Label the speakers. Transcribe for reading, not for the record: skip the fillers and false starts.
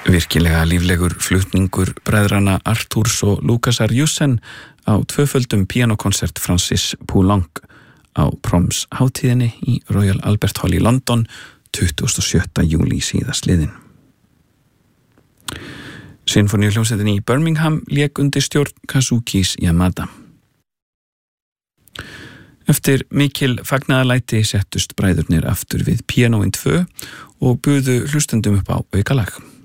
Speaker 1: Virkilega líflegur flutningur bræðrana Arthurs og Lukasar Jussen á tvöföldum píanókonsert Francis Poulenc á Proms hátíðinni í Royal Albert Hall í London 27. júlí síðastliðinn. Sinfoníuhljómsveitin í Birmingham lék undir stjórn Kazukis Yamada. Eftir mikil fagnaðarlæti settust bræðurnir aftur við píanóin 2 og buðu hlustendum upp á aukalag.